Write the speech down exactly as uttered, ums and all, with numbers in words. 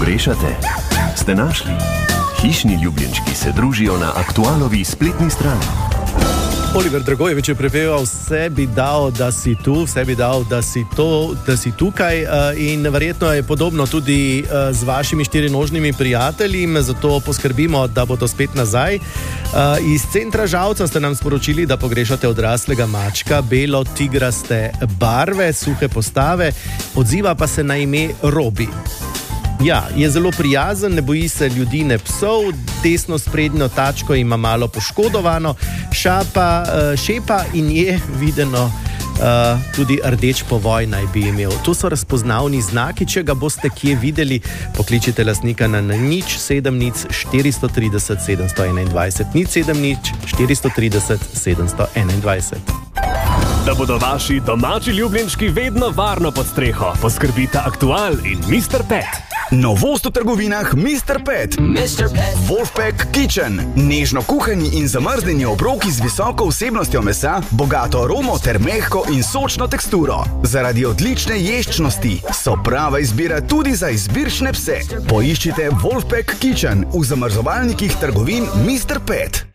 pogrešate? Ste našli? Hišni ljubljenčki se družijo na Aktualovi spletni strani. Oliver Dragojevič je prepeval: vse bi dal, da si tu, vse bi dal, da si, to, da si tukaj, in verjetno je podobno tudi z vašimi štirinožnimi prijatelji, zato poskrbimo, da bodo spet nazaj. Iz centra Žalca ste nam sporočili, da pogrešate odraslega mačka, belo tigraste barve, suhe postave, odziva pa se na ime Robi. Ja, je zelo prijazen, ne boji se ljudi, ne psov, desno sprednjo tačko ima malo poškodovano, šapa, šepa in je videno uh, tudi rdeč povoj naj bi imel. To so razpoznavni znaki, če ga boste kje videli, pokličite lastnika na nič sedem nič štiristo trideset sedemsto enaindvajset, nič sedem nič štiristo trideset sedemsto enaindvajset. Da bodo vaši domači ljubljenčki vedno varno pod streho, poskrbita Aktual in mister Pet. Novost v trgovinah mister Pet. mister Pet. Wolfpack Kitchen. Nežno kuhani in zamrznjeni obroki z visoko vsebnostjo mesa, bogato aromo ter mehko in sočno teksturo. Zaradi odlične ješčnosti so prava izbira tudi za izbirčne pse. Poiščite Wolfpack Kitchen v zamrzovalnikih trgovin mister Pet.